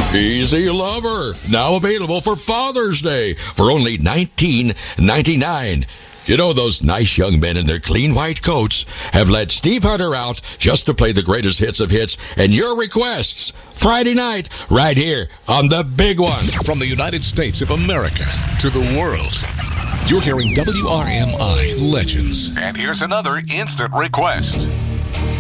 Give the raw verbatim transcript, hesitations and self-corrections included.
Easy Lover, now available for Father's Day for only nineteen ninety-nine. You know, those nice young men in their clean white coats have let Steve Hunter out just to play the greatest hits of hits and your requests. Friday night, right here on The Big One. From the United States of America to the world, you're hearing W R M I Legends. And here's another instant request.